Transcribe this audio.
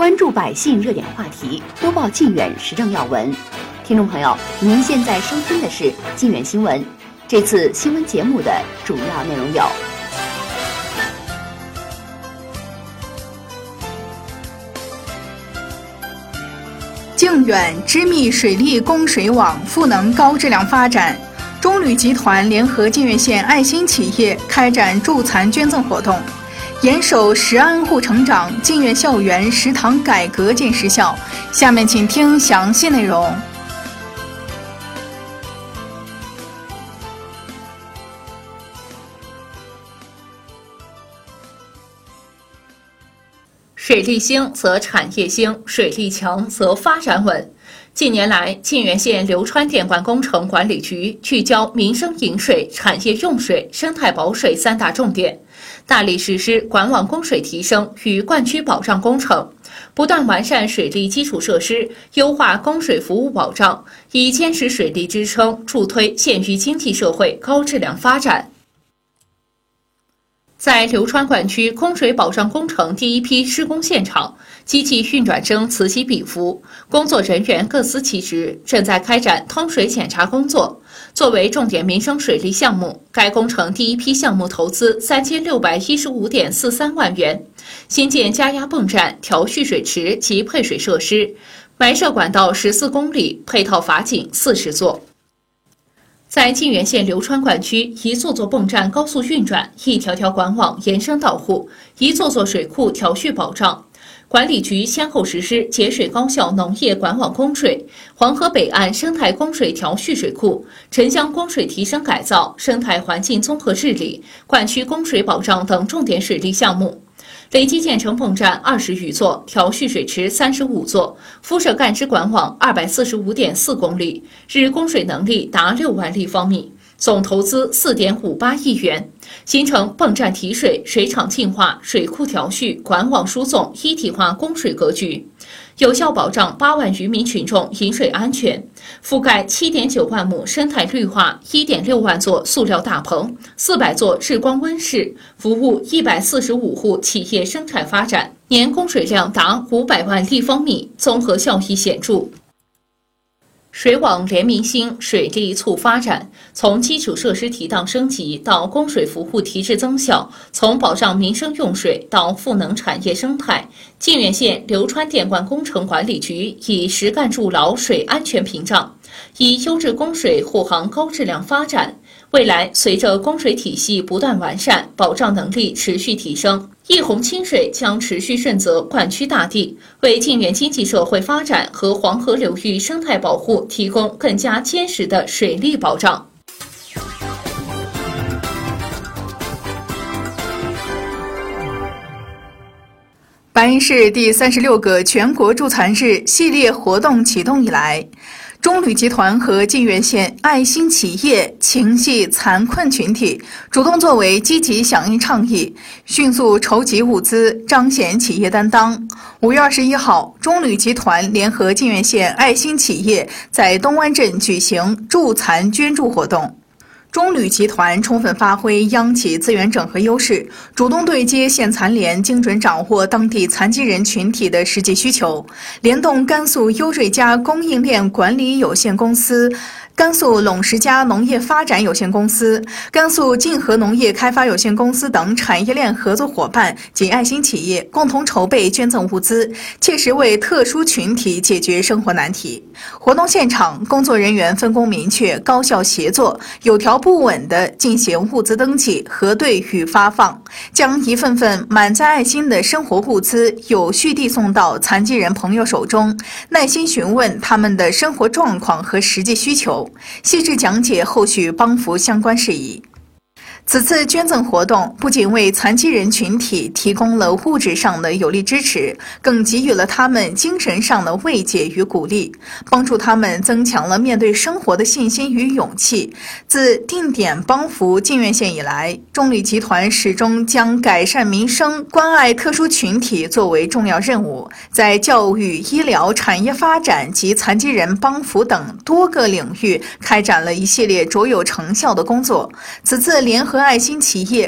关注百姓热点话题，播报靖远时政要闻。听众朋友，您现在收听的是靖远新闻。这次新闻节目的主要内容有： 靖远织密水利供水网赋能高质量发展，中旅集团联合靖远县爱心企业开展助残捐赠活动。严守食安护成长，靖远校园食堂改革见实效。下面请听详细内容。 水利兴则产业兴，水利强则发展稳。近年来，靖远县流川电管工程管理局聚焦民生饮水、产业用水、生态保水三大重点，大力实施管网供水提升与灌区保障工程，不断完善水利基础设施，优化供水服务保障，以坚实水利支撑，助推县域经济社会高质量发展。在流川管区供水保障工程第一批施工现场，机器运转声此起彼伏，工作人员各司其职，正在开展通水检查工作。作为重点民生水利项目，该工程第一批项目投资3615.43万元，新建加压泵站、调蓄水池及配水设施，埋设管道14公里，配套筏井40座。在靖远县流川管区，一座座泵站高速运转，一条条管网延伸到户，一座座水库调蓄保障。管理局先后实施节水高效农业管网供水、黄河北岸生态供水调蓄水库、沉江供水提升改造、生态环境综合治理、灌区供水保障等重点水利项目。累计建成泵站20余座，调蓄水池35座，敷设干支管网245.4公里，日供水能力达6万立方米，总投资4.58亿元，形成泵站提水、水厂净化、水库调蓄、管网输送一体化供水格局，有效保障8万余名群众饮水安全，覆盖7.9万亩生态绿化、1.6万座塑料大棚、400座日光温室，服务145户企业生产发展，年供水量达500万立方米，综合效益显著。水网联民兴，水利促发展。从基础设施提档升级到供水服务提质增效，从保障民生用水到赋能产业生态，靖远县流川电管工程管理局以实干筑牢水安全屏障，以优质供水护航高质量发展。未来，随着供水体系不断完善，保障能力持续提升，一泓清水将持续顺泽灌区大地，为靖远经济社会发展和黄河流域生态保护提供更加坚实的水利保障。 白银市第36个全国助残日系列活动启动以来，中旅集团和靖远县爱心企业情系残困群体主动作为，积极响应倡议，迅速筹集物资，彰显企业担当。5月21号，中旅集团联合靖远县爱心企业在东湾镇举行助残捐助活动。中旅集团充分发挥央企资源整合优势，主动对接县残联，精准掌握当地残疾人群体的实际需求，联动甘肃优瑞家供应链管理有限公司、甘肃陇石家农业发展有限公司、甘肃晋河农业开发有限公司等产业链合作伙伴及爱心企业共同筹备捐赠物资，切实为特殊群体解决生活难题。活动现场，工作人员分工明确，高效协作，有条不紊地进行物资登记、核对与发放，将一份份满载爱心的生活物资有序递送到残疾人朋友手中，耐心询问他们的生活状况和实际需求，细致讲解后续帮扶相关事宜。此次捐赠活动不仅为残疾人群体提供了物质上的有力支持，更给予了他们精神上的慰藉与鼓励，帮助他们增强了面对生活的信心与勇气。自定点帮扶靖远县以来，中旅集团始终将改善民生、关爱特殊群体作为重要任务，在教育、医疗、产业发展及残疾人帮扶等多个领域开展了一系列卓有成效的工作。此次联合爱心企业